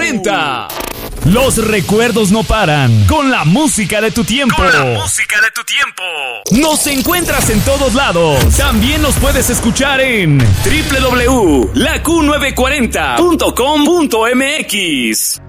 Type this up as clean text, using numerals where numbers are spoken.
Q940. Los recuerdos no paran con la música de tu tiempo. Nos encuentras en todos lados. También nos puedes escuchar en www.laQ940.com.mx.